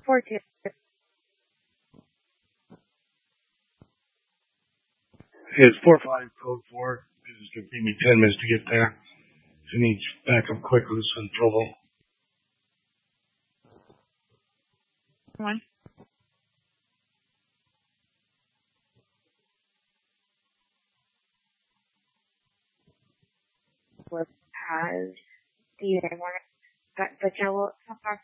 4-2. It's 4-5, code 4. This is going to give me 10 minutes to get there. So needs backup quick with this trouble. 1. Has the Jello so far?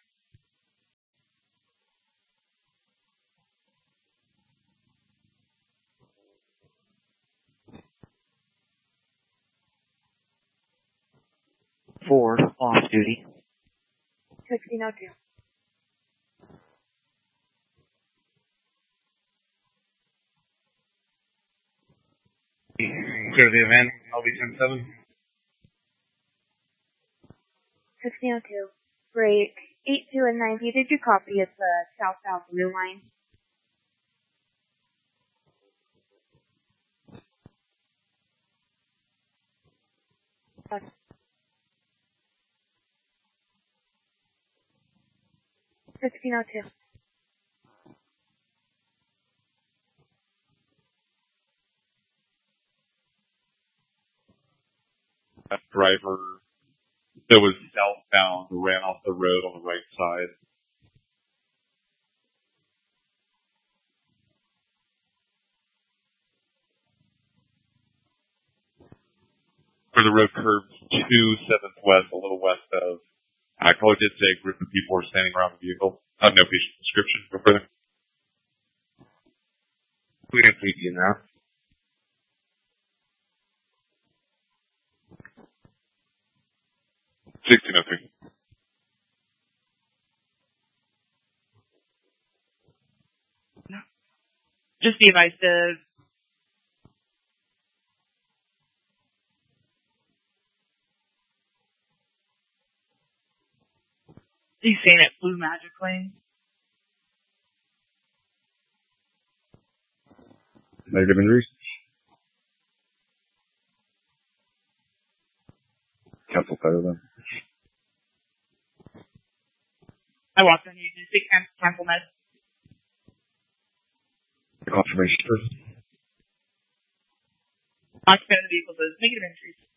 Ford, off duty. 1602. Clear the event. I'll be 10-7. 1602. Break 82 and 90. Did you copy? It's the south-south blue line. Okay. 1602. A driver that was southbound ran off the road on the right side. Where the road curves to 7th West, a little west of. I probably did say a group of people were standing around the vehicle. No patient description. Go further. We didn't see you now. Just be advised to he's saying it flew magically. Negative injuries. Cancel better then. I walked on you. Did you speak cancel med? Confirmation. Occupant of the vehicle says negative injuries.